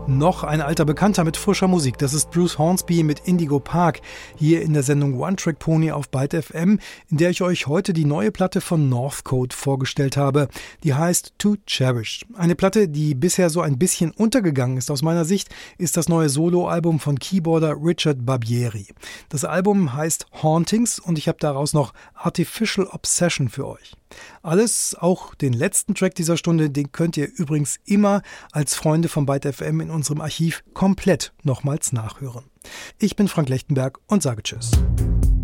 Noch ein alter Bekannter mit frischer Musik, das ist Bruce Hornsby mit Indigo Park, hier in der Sendung One Track Pony auf Byte FM, in der ich euch heute die neue Platte von Northcote vorgestellt habe. Die heißt To Cherish. Eine Platte, die bisher so ein bisschen untergegangen ist aus meiner Sicht, ist das neue Soloalbum von Keyboarder Richard Barbieri. Das Album heißt Hauntings und ich habe daraus noch Artificial Obsession für euch. Alles, auch den letzten Track dieser Stunde, den könnt ihr übrigens immer als Freunde von Byte FM in unserem Archiv komplett nochmals nachhören. Ich bin Frank Lechtenberg und sage Tschüss.